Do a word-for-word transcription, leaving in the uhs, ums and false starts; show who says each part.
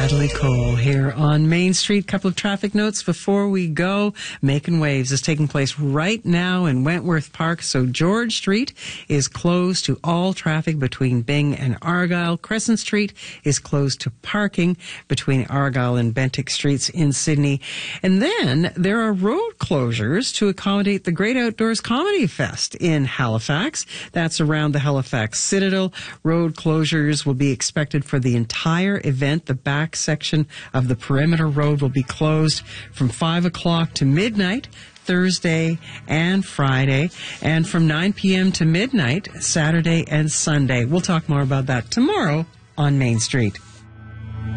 Speaker 1: Natalie Cole here on Main Street. Couple of traffic notes before we go. Making Waves is taking place right now in Wentworth Park. So George Street is closed to all traffic between Byng and Argyle. Crescent Street is closed to parking between Argyle and Bentinck Streets in Sydney. And then there are road closures to accommodate the Great Outdoors Comedy Fest in Halifax. That's around the Halifax Citadel. Road closures will be expected for the entire event. The back section of the perimeter road will be closed from five o'clock to midnight, Thursday and Friday, and from nine p.m. to midnight, Saturday and Sunday. We'll talk more about that tomorrow on Main Street.